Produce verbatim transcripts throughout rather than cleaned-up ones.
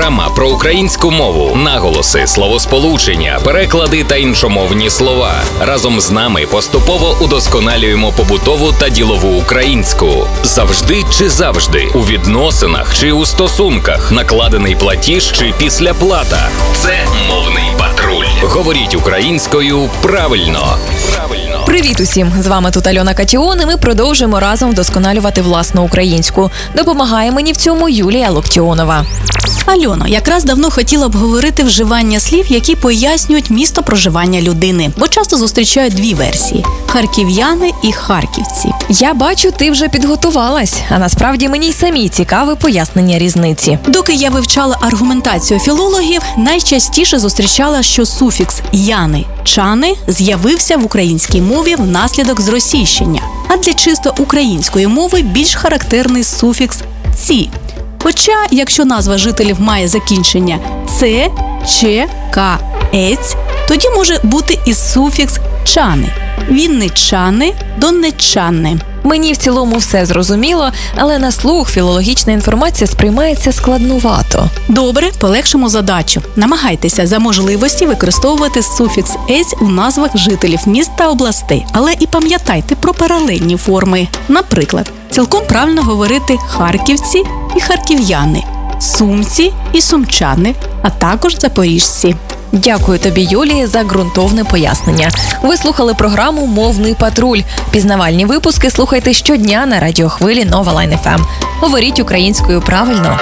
Програма про українську мову, наголоси, словосполучення, переклади та іншомовні слова. Разом з нами поступово удосконалюємо побутову та ділову українську. Завжди чи завжди, у відносинах чи у стосунках, накладений платіж чи післяплата. Це мовний патруль. Говоріть українською правильно. Правильно. Привіт усім! З вами тут Альона Катіон, і ми продовжуємо разом вдосконалювати власну українську. Допомагає мені в цьому Юлія Локтіонова. Альоно, якраз давно хотіла б говорити вживання слів, які пояснюють місто проживання людини, бо часто зустрічають дві версії – харків'яни і харківці. Я бачу, ти вже підготувалась, а насправді мені й самі цікаве пояснення різниці. Доки я вивчала аргументацію філологів, найчастіше зустрічала, що суфікс «яни» – «чани» з'явився в українській мові внаслідок зросійщення, а для чисто української мови більш характерний суфікс «ці». Хоча, якщо назва жителів має закінчення «це», «че», «ка», «ець», тоді може бути і суфікс «чани». Вінничани, донеччани. Мені в цілому все зрозуміло, але на слух філологічна інформація сприймається складнувато. Добре, полегшимо задачу. Намагайтеся за можливості використовувати суфікс «ець» у назвах жителів міст та областей, але і пам'ятайте про паралельні форми. Наприклад, цілком правильно говорити харківці і харків'яни, сумці і сумчани, а також запоріжці. Дякую тобі, Юлії, за ґрунтовне пояснення. Ви слухали програму «Мовний патруль». Пізнавальні випуски слухайте щодня на радіохвилі Нова Лайн еф ем. Говоріть українською правильно.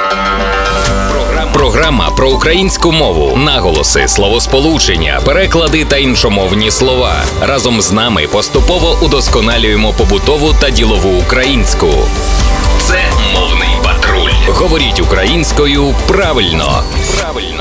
Програма про українську мову, наголоси, словосполучення, переклади та іншомовні слова. Разом з нами поступово удосконалюємо побутову та ділову українську. Це мовний патруль. Говоріть українською правильно. Правильно.